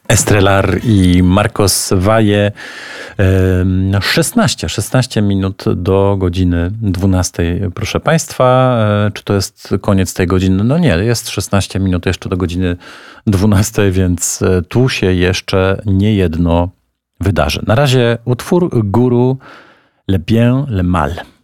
Estrellar i Marcos Valle. 16 minut do godziny 12, proszę Państwa. Czy to jest koniec tej godziny? No nie, jest 16 minut jeszcze do godziny 12, więc tu się jeszcze niejedno wydarzy. Na razie utwór Guru, Le Bien, Le Mal.